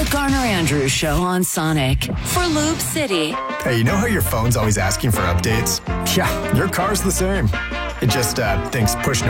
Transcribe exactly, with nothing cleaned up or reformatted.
The Garner Andrews Show on Sonic for Loop City. Hey, you know how your phone's always asking for updates? Yeah, your car's the same. It just uh, thinks push